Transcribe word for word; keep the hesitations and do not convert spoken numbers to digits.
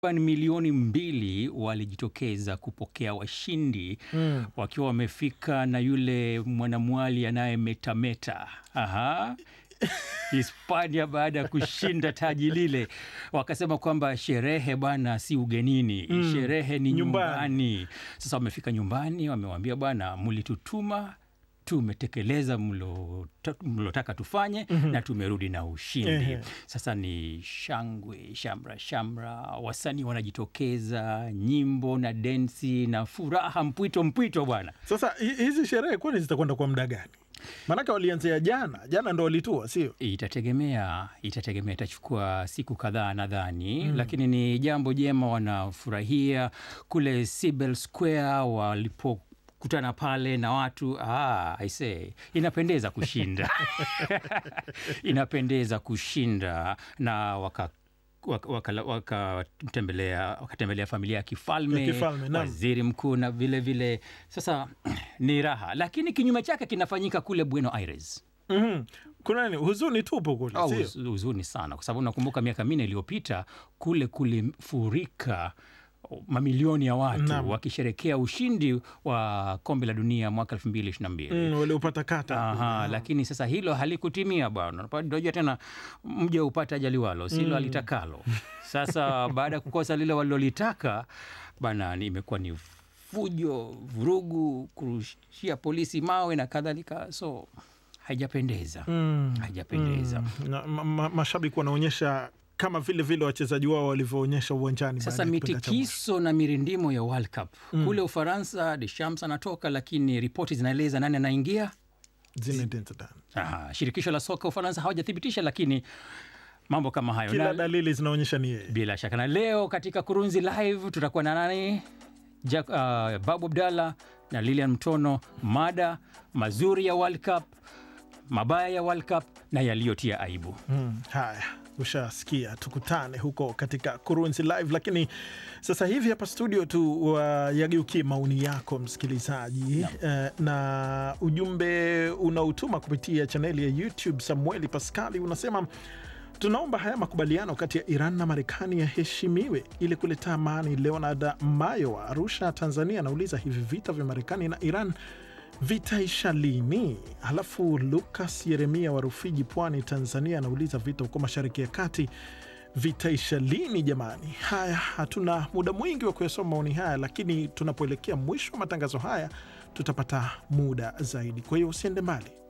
Milioni mbili walijitokeza kupokea washindi mm. wakiwa wamefika na yule mwanamwali anayemetameta. Aha. Hispania baada ya kushinda taji lile wakasema kwamba sherehe bwana si ugenini, mm. sherehe ni nyumbani. nyumbani. Sasa wamefika nyumbani, wamewambia bwana mulitutuma, tumetekeleza mlotaka tufanye mm-hmm. na tumerudi na ushindi. Mm-hmm. Sasa ni shangwe, shamra shamra, wasanii wanajitokeza, nyimbo na densi na furaha mpwito mpwito bwana. Sasa hizi sherehe kwani zitakwenda kwa muda gani? Manaka walianzia jana, jana ndo walitua, sio? Itategemea, itategemea itachukua siku kadhaa nadhani, mm. lakini ni jambo jema, wanafurahia kule Sibel Square walipo kutana pale na watu. Ah, I say, inapendeza kushinda. Inapendeza kushinda na waka wakatembelea waka wakatembelea familia ya kifalme, ya kifalme waziri mkuu na vile vile. Sasa ni raha, lakini kinyume chake kinafanyika kule Buenos Aires. Mhm. Kuna nini? Huzuni tupo kule, oh, sio? Huzuni sana kwa sababu nakumbuka miaka minne iliyopita kule kulifurika mamilioni ya watu Naam. wakisherekea ushindi wa kombe la dunia mwaka elfu mbili ishirini na mbili. Mm, wale upata kata. Aha, lakini sasa hilo halikutimia bwana. Unajua tena mja upata ajaliwalo, silo mm. alitakalo. Sasa baada ya kukosa lile walilolitaka bwana, imekuwa ni fujo, vurugu, kurushia polisi mawe na kadhalika. So haijapendeza. Mm. Haijapendeza. Mm. Na, ma, ma, mashabiki wanaonyesha kama vile vile wachezaji wao walivyoonyesha uwanjani. Sasa mitikiso na mirindimo ya World Cup. Mm. Kule Ufaransa Deschamps anatoka, lakini ripoti zinaeleza nani anaingia? Zinedine Zidane. Aha, shirikisho la soka Ufaransa hawajathibitisha, lakini mambo kama hayo. Kila na dalili zinaonyesha ni yeye. Bila shaka. Na leo katika Kurunzi Live tutakuwa na nani? Jack, uh, Babu Abdalla na Lilian Mtono, mada mazuri ya World Cup, mabaya ya World Cup na yaliyotia aibu. Mm, haya. Ushasikia, tukutane huko katika Kurunzi Live. Lakini sasa hivi hapa studio tu yageukie maoni yako msikilizaji, na, uh, na ujumbe unautuma kupitia chaneli ya YouTube. Samueli Pascali unasema tunaomba haya makubaliano kati ya Iran na Marekani yaheshimiwe ili kuleta amani. Leonard Mayo wa Arusha, Tanzania anauliza hivi vita vya Marekani na Iran vitaisha lini? Halafu Lucas Yeremia wa Rufiji, Pwani, Tanzania anauliza vita huko Mashariki ya Kati vitaisha lini jamani? Haya, hatuna muda mwingi wa kuyasoma maoni haya, lakini tunapoelekea mwisho wa matangazo haya tutapata muda zaidi. Kwa hiyo usiende mbali.